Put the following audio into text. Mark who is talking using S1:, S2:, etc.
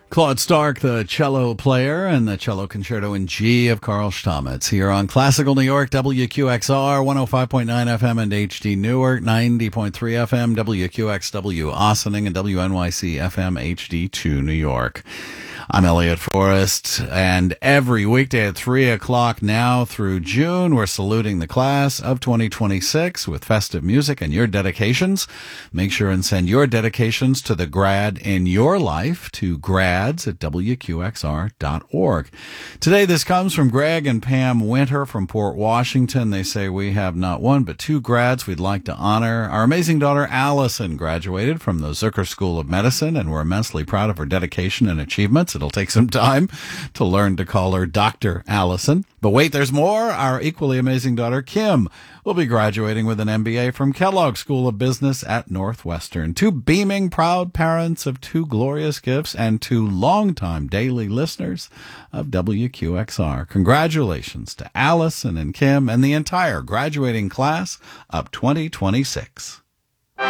S1: Claude Stark, the cello player, and the cello concerto in G of Carl Stamitz here on Classical New York, WQXR, 105.9 FM and HD Newark, 90.3 FM, WQXW Ossining, and WNYC FM HD2 New York. I'm Elliot Forrest, and every weekday at 3 o'clock now through June, we're saluting the class of 2026 with festive music and your dedications. Make sure and send your dedications to the grad in your life to grads@wqxr.org. Today, this comes from Greg and Pam Winter from Port Washington. They say, we have not one but two grads we'd like to honor. Our amazing daughter Allison graduated from the Zucker School of Medicine, and we're immensely proud of her dedication and achievements. It'll take some time to learn to call her Dr. Allison. But wait, there's more. Our equally amazing daughter, Kim, will be graduating with an MBA from Kellogg School of Business at Northwestern. Two beaming, proud parents of two glorious gifts and two longtime daily listeners of WQXR. Congratulations to Allison and Kim and the entire graduating class of 2026.